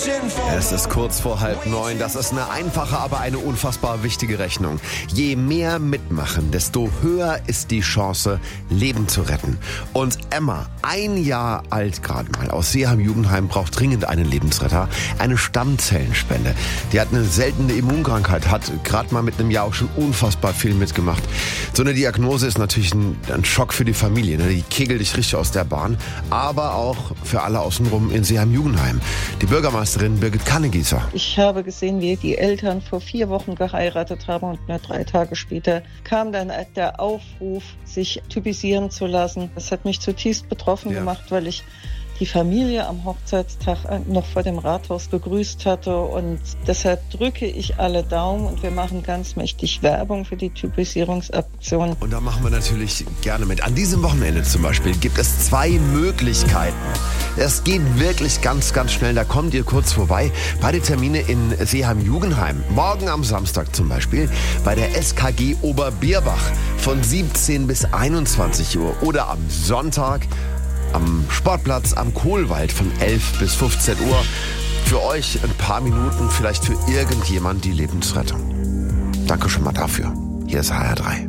Es ist kurz vor 8:30. Das ist eine einfache, aber eine unfassbar wichtige Rechnung. Je mehr mitmachen, desto höher ist die Chance, Leben zu retten. Und Emma, 1 Jahr alt gerade mal, aus Seeheim-Jugendheim, braucht dringend einen Lebensretter. Eine Stammzellenspende. Die hat eine seltene Immunkrankheit, hat gerade mal mit einem Jahr auch schon unfassbar viel mitgemacht. So eine Diagnose ist natürlich ein Schock für die Familie. Ne? Die kegelt dich richtig aus der Bahn. Aber auch für alle außenrum in Seeheim-Jugendheim. Die Bürgermeisterin Birgit Kannegießer. Ich habe gesehen, wie die Eltern vor 4 Wochen geheiratet haben und nur 3 Tage später kam dann der Aufruf, sich typisieren zu lassen. Das hat mich zutiefst betroffen gemacht, weil ich die Familie am Hochzeitstag noch vor dem Rathaus begrüßt hatte. Und deshalb drücke ich alle Daumen und wir machen ganz mächtig Werbung für die Typisierungsaktion. Und da machen wir natürlich gerne mit. An diesem Wochenende zum Beispiel gibt es 2 Möglichkeiten. Es geht wirklich ganz, ganz schnell. Da kommt ihr kurz vorbei. Beide Termine in Seeheim-Jugendheim. Morgen am Samstag zum Beispiel bei der SKG Oberbierbach von 17 bis 21 Uhr. Oder am Sonntag am Sportplatz am Kohlwald von 11 bis 15 Uhr. Für euch ein paar Minuten, vielleicht für irgendjemand die Lebensrettung. Danke schon mal dafür. Hier ist HR3.